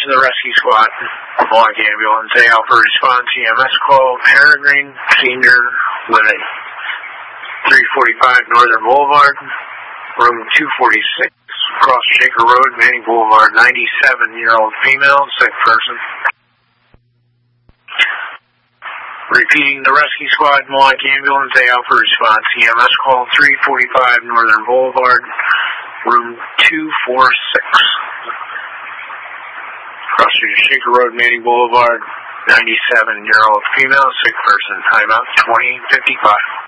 to the rescue squad. Milwaukee Ambulance, they offer response EMS call, Peregrine Senior Living, 345 Northern Boulevard, room 246, across Shaker Road, Manning Boulevard, 97-year-old female, sick person. Repeating, the rescue squad, Milwaukee Ambulance, they offer response EMS call, 345 Northern Boulevard, room 246. Across Shaker Road, Manning Boulevard, 97-year-old female, sick person, timeout 20:55.